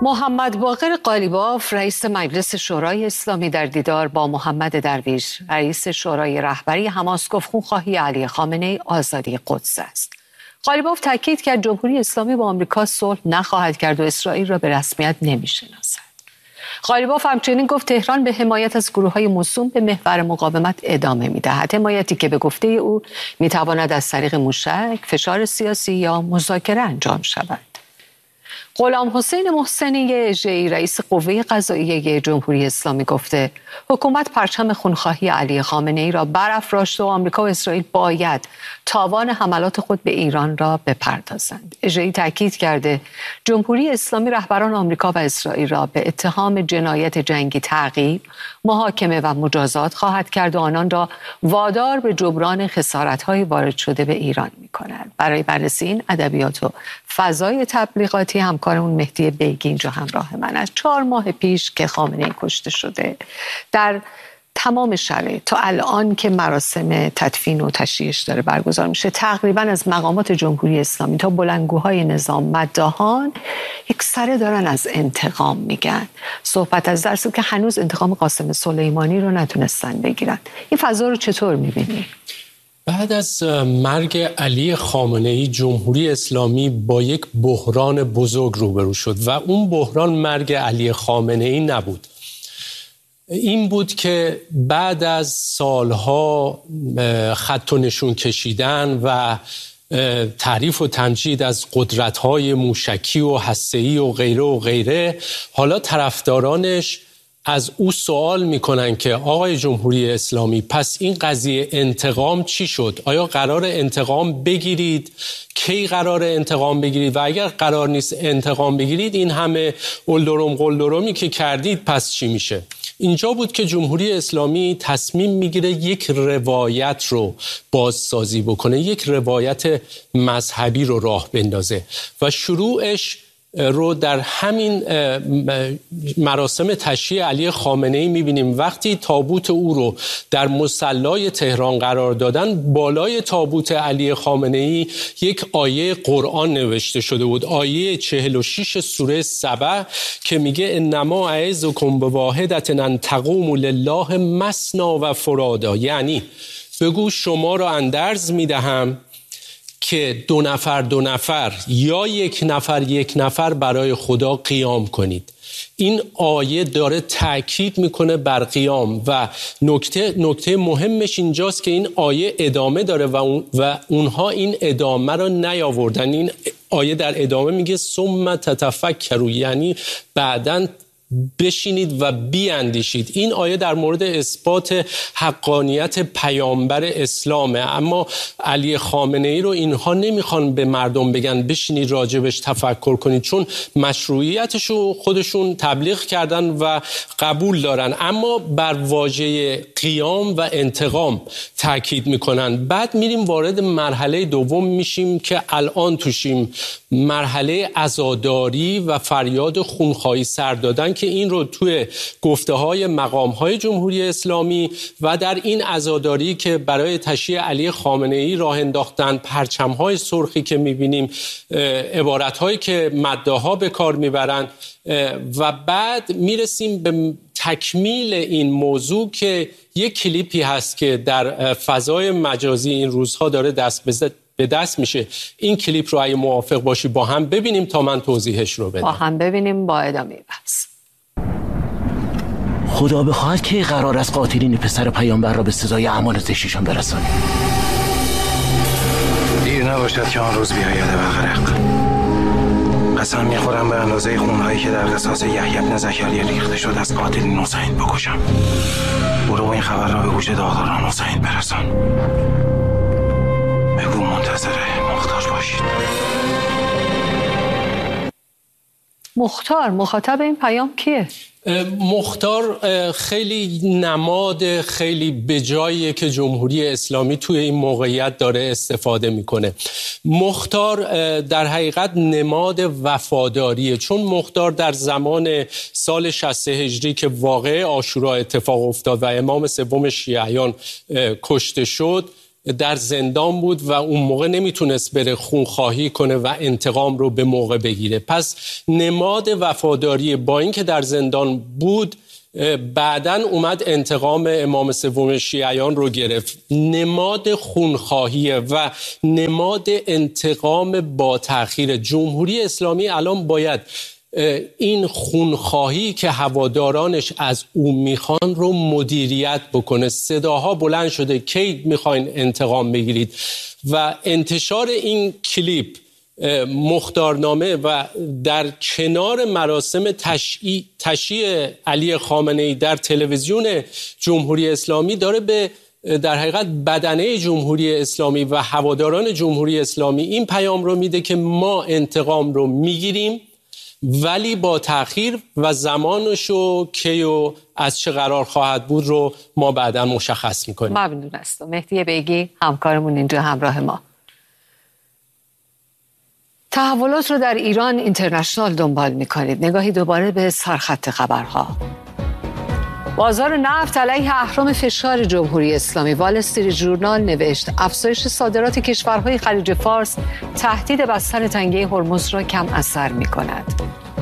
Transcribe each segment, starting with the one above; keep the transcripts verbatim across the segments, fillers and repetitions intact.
محمد باقر قالیباف رئیس مجلس شورای اسلامی در دیدار با محمد درویش رئیس شورای رهبری حماس گفت خونخواهی علی خامنه‌ای آزادی قدس است. قالیباف تاکید کرد جمهوری اسلامی با آمریکا صلح نخواهد کرد و اسرائیل را به رسمیت نمی‌شناسد. قالیباف همچنین گفت تهران به حمایت از گروه‌های موسوم به محور مقاومت ادامه می‌دهد، حمایتی که به گفته او می‌تواند از طریق موشک، فشار سیاسی یا مذاکره انجام شود. غلام حسین محسنی اژه‌ای رئیس قوه قضاییه جمهوری اسلامی گفته حکومت پرچم خونخواهی علی خامنه‌ای را برافراشته و آمریکا و اسرائیل باید تاوان حملات خود به ایران را بپردازند. اژه‌ای تاکید کرده جمهوری اسلامی رهبران آمریکا و اسرائیل را به اتهام جنایت جنگی تعقیب، محاکمه و مجازات خواهد کرد و آنان را وادار به جبران خسارت‌های وارد شده به ایران می‌کند. برای بررسی این ادبیات و فضای تبلیغاتی همکارمون مهدی بیگی اینجا همراه من است. چهار ماه پیش که خامنه‌ای کشته شده، در تمام شرایط تا الان که مراسم تدفین و تشییعش داره برگزار میشه، تقریبا از مقامات جمهوری اسلامی تا بلندگوهای نظام مداحان یک سره دارن از انتقام میگن. صحبت از درصد که هنوز انتقام قاسم سلیمانی رو نتونستن بگیرن. این فضا رو چطور میبینی؟ بعد از مرگ علی خامنه‌ای جمهوری اسلامی با یک بحران بزرگ روبرو شد و اون بحران مرگ علی خامنه‌ای نبود. این بود که بعد از سالها خط و نشون کشیدن و تعریف و تمجید از قدرت‌های موشکی و هسته‌ای و غیره و غیره، حالا طرفدارانش از او سوال میکنن که آقای جمهوری اسلامی پس این قضیه انتقام چی شد؟ آیا قرار انتقام بگیرید؟ کی قرار انتقام بگیرید؟ و اگر قرار نیست انتقام بگیرید این همه اولدروم قلدرومی که کردید پس چی میشه؟ اینجا بود که جمهوری اسلامی تصمیم میگیره یک روایت رو بازسازی بکنه، یک روایت مذهبی رو راه بندازه و شروعش رو در همین مراسم تشییع علی خامنه‌ای می‌بینیم. وقتی تابوت او رو در مصلی تهران قرار دادن، بالای تابوت علی خامنه‌ای یک آیه قرآن نوشته شده بود، آیه چهل و شش سوره سبع که میگه انما اعظکم بواحدة ان تقوموا لله مثنی و فرادا، یعنی بگو شما را اندرز میدهم که دو نفر دو نفر یا یک نفر یک نفر برای خدا قیام کنید. این آیه داره تأکید میکنه بر قیام و نکته نکته مهمش اینجاست که این آیه ادامه داره و, اون و اونها این ادامه رو نیاوردن. این آیه در ادامه میگه ثم تتفکروا، یعنی بعداً بشینید و بیاندیشید. این آیه در مورد اثبات حقانیت پیامبر اسلامه، اما علی خامنه‌ای رو اینها نمیخوان به مردم بگن بشینید راجبش تفکر کنید، چون مشروعیتش رو خودشون تبلیغ کردن و قبول دارن، اما بر واژه قیام و انتقام تاکید میکنن. بعد میریم وارد مرحله دوم میشیم که الان توشیم، مرحله عزاداری و فریاد خونخواهی سر دادن که این رو توی گفته‌های مقام‌های جمهوری اسلامی و در این عزاداری که برای تشییع علی خامنه‌ای راه انداختن، پرچم‌های سرخی که می‌بینیم، عبارت‌هایی که مداحا به کار می‌برن و بعد میرسیم به تکمیل این موضوع که یک کلیپی هست که در فضای مجازی این روزها داره دست بزد به دست میشه. این کلیپ رو اگه موافق باشی با هم ببینیم تا من توضیحش رو بدم. با هم ببینیم با ادامه بحث. خدا بخواهد که قرار از قاتلین پسر پیامبر را به سزای اعمال زشتشان برسانیم. دیر نباشد که آن روز بیاید و غرق. قسم میخورم به اندازه خونهایی که در قصاص یحیی بن زکریا ریخته شد از قاتلین حسین بکشم. برو این خبر را به گوش داداران حسین برسان. بگو منتظر مختار باشید. مختار مخاطب این پیام کیه؟ مختار خیلی نماد خیلی بجاییه که جمهوری اسلامی توی این موقعیت داره استفاده میکنه. مختار در حقیقت نماد وفاداریه، چون مختار در زمان سال شصت هجری که واقعه عاشورا اتفاق افتاد و امام سوم شیعیان کشته شد، در زندان بود و اون موقع نمیتونست بره خونخواهی کنه و انتقام رو به موقع بگیره. پس نماد وفاداری با اینکه در زندان بود، بعدن اومد انتقام امام سوم شیعیان رو گرفت. نماد خونخواهیه و نماد انتقام با تأخیر. جمهوری اسلامی الان باید این خونخواهی که هوادارانش از او میخوان رو مدیریت بکنه. صداها بلند شده کی میخواین انتقام بگیرید و انتشار این کلیپ مختارنامه و در کنار مراسم تشییع تشییع علی خامنه‌ای در تلویزیون جمهوری اسلامی داره به در حقیقت بدنه جمهوری اسلامی و هواداران جمهوری اسلامی این پیام رو میده که ما انتقام رو میگیریم ولی با تأخیر و زمانش و کی و از چه قرار خواهد بود رو ما بعدا مشخص میکنیم. ممنون هستم. مهدی بیگی همکارمون اینجا همراه ما. تحولات رو در ایران اینترنشنال دنبال میکنید. نگاهی دوباره به سرخط خبرها. بازار نفت علیه اهرم فشار جمهوری اسلامی. وال استریت ژورنال نوشت افزایش صادرات کشورهای خلیج فارس تهدید بستن تنگه هرمز را کم اثر می‌کند.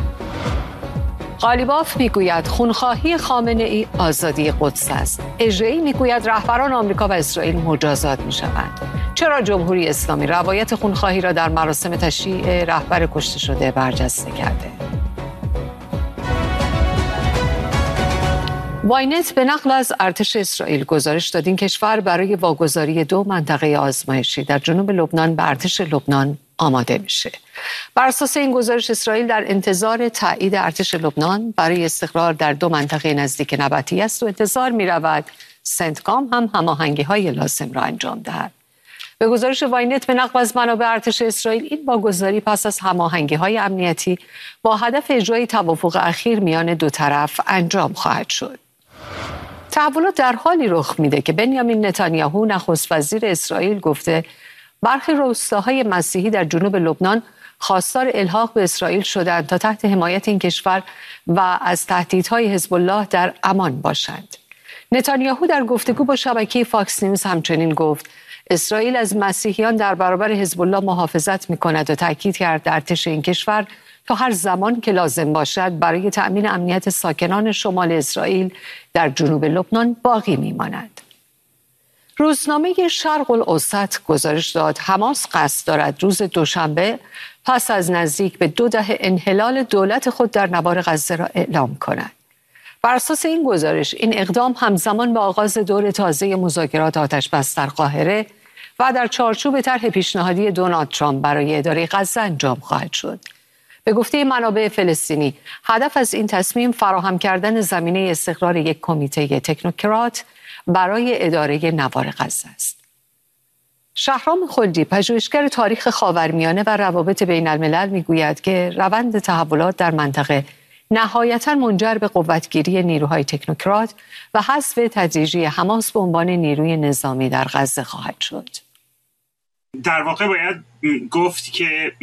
قالیباف میگوید خونخواهی خامنه‌ای آزادی قدس است. اژه‌ای میگوید رهبران آمریکا و اسرائیل مجازات می‌شوند. چرا جمهوری اسلامی روایت خونخواهی را در مراسم تشییع رهبر کشته شده برجسته کرده؟ واینت به نقل از ارتش اسرائیل گزارش داد این کشور برای واگذاری دو منطقه آزمایشی در جنوب لبنان به ارتش لبنان آماده میشه. بر اساس این گزارش اسرائیل در انتظار تایید ارتش لبنان برای استقرار در دو منطقه نزدیک نبطی است و انتظار می‌رود سنتکام هم هماهنگی‌های لازم را انجام دهد. به گزارش واینت به نقل از منابع ارتش اسرائیل این واگذاری پس از هماهنگی‌های امنیتی با هدف اجرای توافق اخیر میان دو طرف انجام خواهد شد. تحولات در حالی رخ میده که بنیامین نتانیاهو نخست وزیر اسرائیل گفته برخی روستاهای مسیحی در جنوب لبنان خواستار الحاق به اسرائیل شدند تا تحت حمایت این کشور و از تهدیدهای حزب الله در امان باشند. نتانیاهو در گفتگو با شبکه فاکس نیوز همچنین گفت اسرائیل از مسیحیان در برابر حزب الله محافظت می‌کند و تاکید کرد ارتش این کشور تا هر زمان که لازم باشد برای تأمین امنیت ساکنان شمال اسرائیل در جنوب لبنان باقی می‌ماند. روزنامه شرق الاوسط گزارش داد حماس قصد دارد روز دوشنبه پس از نزدیک به دو دهه انحلال دولت خود در نوار غزه را اعلام کند. بر اساس این گزارش این اقدام همزمان با آغاز دور تازه مذاکرات آتش‌بس در قاهره و در چارچوب طرح پیشنهادی دونالد ترامپ برای اداره غزه انجام خواهد شد. به گفته منابع فلسطینی هدف از این تصمیم فراهم کردن زمینه استقرار یک کمیته تکنوکرات برای اداره نوار غزه است. شهرام خلدی پژوهشگر تاریخ خاورمیانه و روابط بین الملل میگوید که روند تحولات در منطقه نهایتاً منجر به قوتگیری نیروهای تکنوکرات و حذف تدریجی حماس به عنوان نیروی نظامی در غزه خواهد شد. در واقع باید گفت که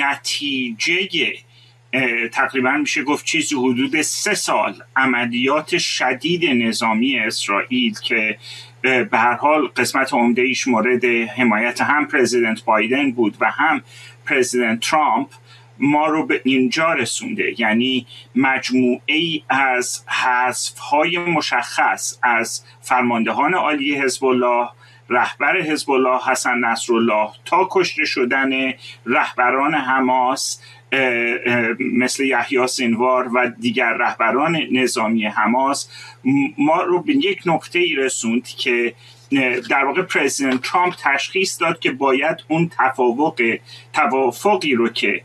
نتیجه تقریبا میشه گفت چیزی حدود سه سال عملیات شدید نظامی اسرائیل که به هر حال قسمت عمده ایش مورد حمایت هم پرزیدنت بایدن بود و هم پرزیدنت ترامپ ما رو به اینجا رسونده. یعنی مجموعه ای از حذف‌های مشخص از فرماندهان عالی حزب الله، رهبر حزب الله حسن نصرالله تا کشته شدن رهبران حماس مثل یحیی سینوار و دیگر رهبران نظامی حماس ما رو به یک نقطه ای رسوند که در واقع پرزیدنت ترامپ تشخیص داد که باید اون تفاوق توافقی رو که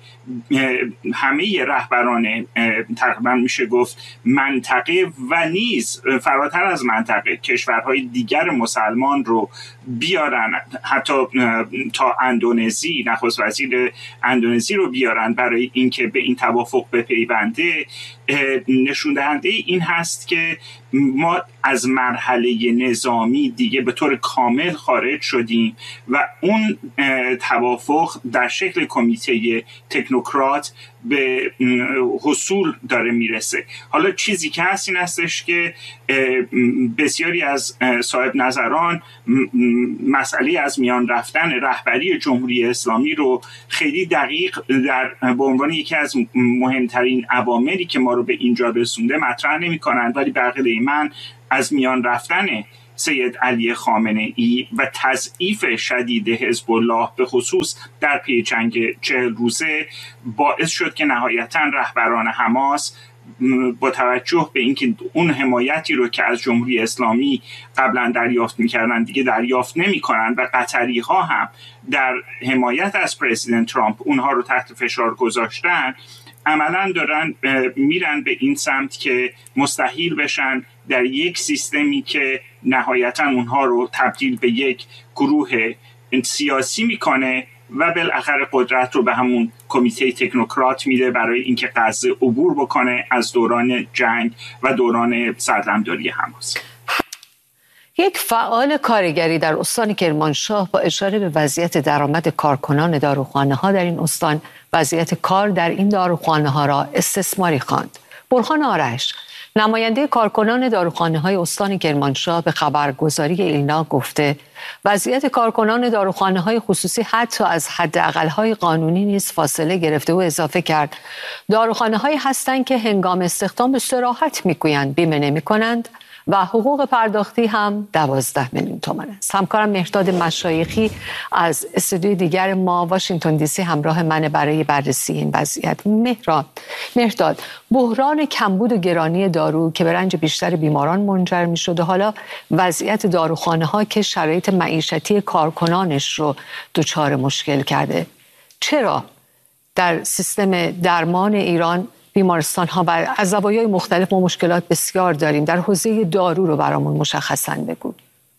همه رهبران تقریبا میشه گفت منطقه و نیز فراتر از منطقه کشورهای دیگر مسلمان رو بیارن، حتی تا اندونزی، نخست وزیر اندونزی رو بیارن برای اینکه به این توافق بپیونده، نشون دهنده این هست که ما از مرحله نظامی دیگه به طور کامل خارج شدیم و اون توافق در شکل کمیته تکنوکراسی تکنوکرات به حصول داره میرسه. حالا چیزی که هست این هستش که بسیاری از صاحب نظران مسئله از میان رفتن رهبری جمهوری اسلامی رو خیلی دقیق در به عنوان یکی از مهمترین عواملی که ما رو به اینجا رسونده مطرح نمی کنند، ولی به عقیده من از میان رفتن سید علی خامنه ای و تضعیف شدید حزب الله به خصوص در پی جنگ چهل روزه باعث شد که نهایتاً رهبران حماس با توجه به اینکه اون حمایتی رو که از جمهوری اسلامی قبلا دریافت می‌کردن دیگه دریافت نمی‌کنن و قطری‌ها هم در حمایت از پرزیدنت ترامپ اونها رو تحت فشار گذاشتن، عملاً دارن میرن به این سمت که مستحیل بشن در یک سیستمی که نهایتاً اونها رو تبدیل به یک گروه سیاسی میکنه و بالاخره قدرت رو به همون کمیته تکنوکرات میده برای اینکه غزه عبور بکنه از دوران جنگ و دوران سرلمداری حماس. یک فعال کارگری در استان کرمانشاه با اشاره به وضعیت درآمد کارکنان داروخانه‌ها در این استان وضعیت کار در این داروخانه‌ها را استثماری خواند. برهان آرش، نماینده کارکنان داروخانه‌های استان کرمانشاه، به خبرگزاری ایلنا گفته وضعیت کارکنان داروخانه‌های خصوصی حتی از حداقل‌های قانونی نیز فاصله گرفته و اضافه کرد داروخانه‌هایی هستند که هنگام استخدام به صراحت می‌گویند بیمه نمی‌کنند و حقوق پرداختی هم دوازده میلیون تومان است. همکارم مهرداد مشایخی از استودیوی دیگر ما واشنگتن دی سی همراه من برای بررسی این وضعیت. مهراد، مهرداد، بحران کمبود و گرانی دارو که به رنج بیشتر بیماران منجر می‌شد و حالا وضعیت داروخانه‌ها که شرایط معیشتی کارکنانش رو دچار مشکل کرده، چرا در سیستم درمان ایران بیمارستان ها و از زوایای مختلف ما مشکلات بسیار داریم؟ در حوزه دارو رو برامون مشخصاً بگو.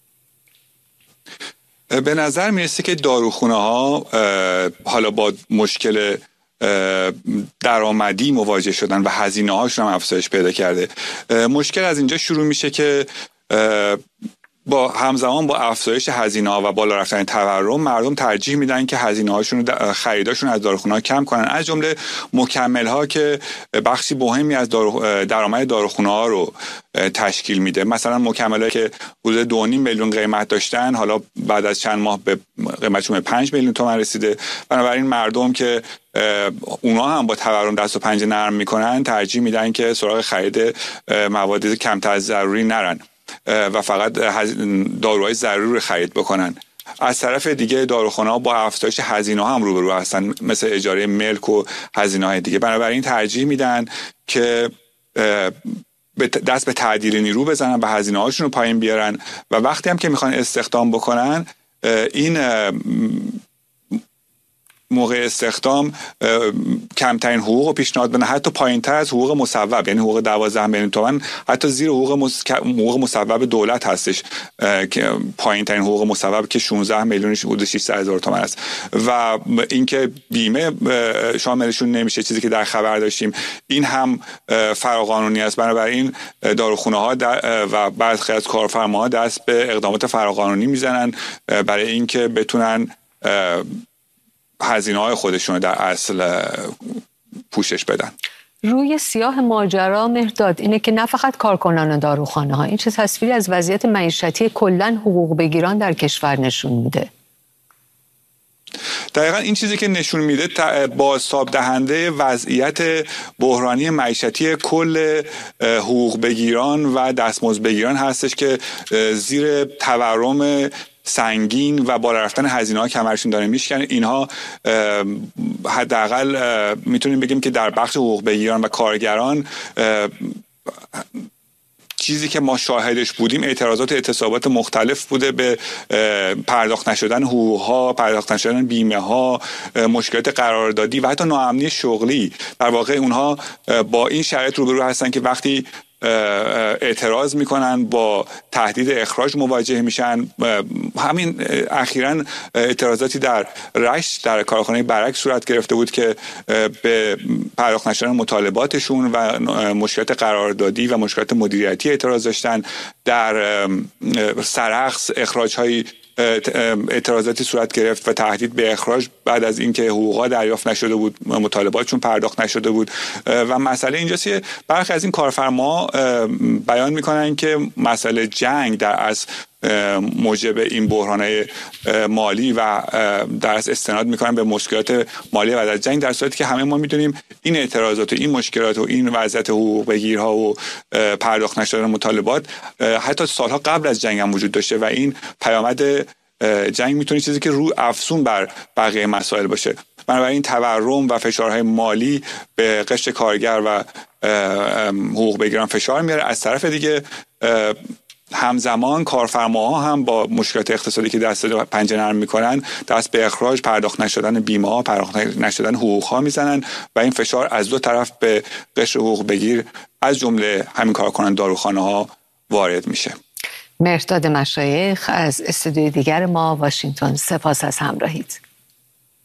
به نظر میرسه که داروخونه ها حالا با مشکل درآمدی مواجه شدن و هزینه هاشون هم افزایش پیدا کرده. مشکل از اینجا شروع میشه که با همزمان با افزایش هزینه‌ها و بالا رفتن تورم مردم ترجیح میدن که هزینه‌هاشون رو خریداشون از داروخونه‌ها کم کنن، از جمله مکمل‌ها که بخشی مهمی از دارو درآمد داروخونه‌ها رو تشکیل میده. مثلا مکمل‌هایی که حدود دو و نیم میلیون قیمت داشتن حالا بعد از چند ماه به قیمتشون به پنج میلیون تومان رسیده. بنابراین مردم که اونا هم با تورم دست و پنجه نرم میکنن ترجیح میدن که سراغ خرید مواد کمتر از ضروری نرن و فقط داروهای ضروری خرید بکنن. از طرف دیگه داروخانه‌ها با افزایش هزینه هم روبرو هستن، مثل اجاره ملک و هزینه‌های دیگه. بنابراین ترجیح میدن که دست به تعدیل نیرو بزنن و هزینه‌هاشون رو پایین بیارن و وقتی هم که میخوان استخدام بکنن این موقع استخدام کمترین حقوق رو پیشنهاد بدن، حتی پایین‌تر از حقوق مصوب، یعنی حقوق دوازده میلیون تومان حتی زیر حقوق مص... حقوق مصوب دولت هستش که پایین‌ترین حقوق مصوب که شانزده میلیون حدود ششصد هزار تومان است و اینکه بیمه شاملشون نمیشه، چیزی که در خبر داشتیم، این هم فراقانونی است. بنابراین داروخونه‌ها و برخی از کارفرماها دست به اقدامات فراقانونی میزنن برای اینکه بتونن هزینه‌های خودشون در اصل پوشش بدن. روی سیاه ماجرا مهرداد اینه که نه فقط کارکنان داروخانه ها، این چه تصویری از وضعیت معیشتی کلاً حقوق بگیران در کشور نشون میده؟ دقیقا این چیزی که نشون میده بازتاب دهنده وضعیت بحرانی معیشتی کل حقوق بگیران و دستمزد بگیران هستش که زیر تورم سنگین و بالا رفتن هزینه‌ها کمرشون داره میشکنه. اینها حداقل میتونیم بگیم که در بخش حقوق بگیران و کارگران چیزی که ما شاهدش بودیم اعتراضات و اعتصابات مختلف بوده به پرداخت نشدن حقوق‌ها، پرداخت نشدن بیمه‌ها، مشکلات قراردادی و حتی ناامنی شغلی. در واقع اونها با این شرایط روبرو هستن که وقتی اعتراض میکنن با تهدید اخراج مواجه میشن. همین اخیراً اعتراضاتی در رشت در کارخانه برک صورت گرفته بود که به پرداخت نشدن مطالباتشون و مشکلات قراردادی و مشکلات مدیریتی اعتراض داشتن. در سرخس اخراج‌های اعتراضاتی صورت گرفت و تهدید به اخراج بعد از اینکه حقوقا دریافت نشده بود، مطالباتشون پرداخت نشده بود. و مسئله اینجاست که برخی از این کارفرما بیان میکنن که مسئله جنگ در از موجب این بحران‌های مالی و در از استناد میکنن به مشکلات مالی بعد از جنگ، در صورتی که همه ما میدونیم این اعتراضات و این مشکلات و این وضعیت حقوق بگیرها و پرداخت نشدن مطالبات حتی سالها قبل از جنگ هم وجود داشته و این پیامد جنگ میتونه چیزی که رو افزون بر بقیه مسائل باشه. بنابراین تورم و فشارهای مالی به قشر کارگر و حقوق بگیران فشار میاره. از طرف دیگه همزمان کارفرماها هم با مشکلات اقتصادی که دست پنجه نرم میکنن دست به اخراج، پرداخت نشدن بیمه ها، پرداخت نشدن حقوق ها میزنن و این فشار از دو طرف به قشر حقوق بگیر از جمله همین کارکنان داروخانه ها وارد میشه. مهرداد مشایخ از استودیوی دیگر ما واشنگتن، سپاس از همراهیت.